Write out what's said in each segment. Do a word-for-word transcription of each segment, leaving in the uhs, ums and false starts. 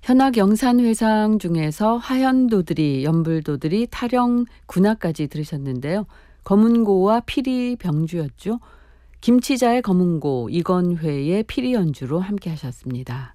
현악 영산회상 중에서 하현도들이, 연불도들이, 타령, 군화까지 들으셨는데요. 검은고와 피리 병주였죠. 김치자의 검은고, 이건회의 피리 연주로 함께 하셨습니다.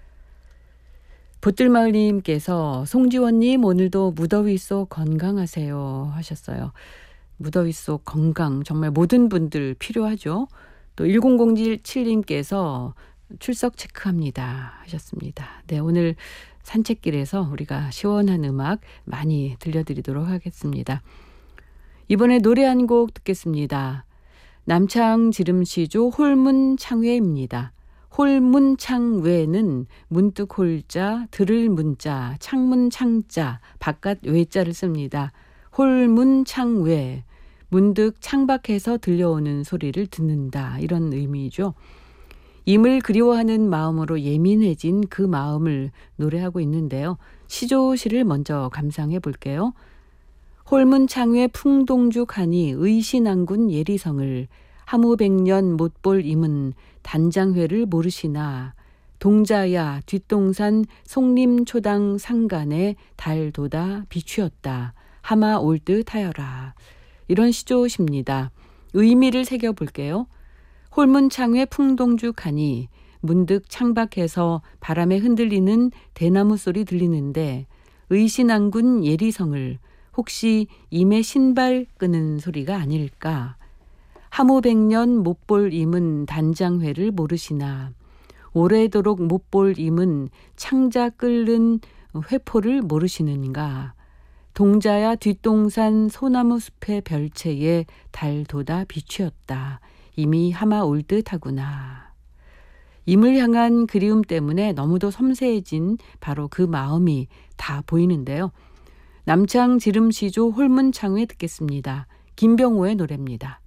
보뜰마을님께서 송지원님 오늘도 무더위 속 건강하세요 하셨어요. 무더위 속 건강 정말 모든 분들 필요하죠. 또 일공공칠님께서 출석 체크합니다 하셨습니다. 네, 오늘 산책길에서 우리가 시원한 음악 많이 들려드리도록 하겠습니다. 이번에 노래 한 곡 듣겠습니다. 남창 지름시조 홀문창회입니다. 홀문창외는 문득 홀자, 들을 문자, 창문 창자, 바깥 외자를 씁니다. 홀문창외, 문득 창밖에서 들려오는 소리를 듣는다, 이런 의미죠. 임을 그리워하는 마음으로 예민해진 그 마음을 노래하고 있는데요. 시조시를 먼저 감상해 볼게요. 홀문창외 풍동죽하니 의신안군 예리성을 하무백년 못볼 임은 단장회를 모르시나 동자야 뒷동산 송림초당 상간에 달도다 비추었다 하마 올 듯 하여라. 이런 시조시입니다. 의미를 새겨볼게요. 홀문창외 풍동죽하니 문득 창밖에서 바람에 흔들리는 대나무 소리 들리는데 의신안군 예리성을 혹시 임의 신발 끄는 소리가 아닐까. 하무백년 못볼 임은 단장회를 모르시나 오래도록 못볼 임은 창자 끓는 회포를 모르시는가. 동자야 뒷동산 소나무 숲의 별채에 달도다 비추었다. 이미 하마 올 듯하구나. 임을 향한 그리움 때문에 너무도 섬세해진 바로 그 마음이 다 보이는데요. 남창 지름시조 홀문창회 듣겠습니다. 김병호의 노래입니다.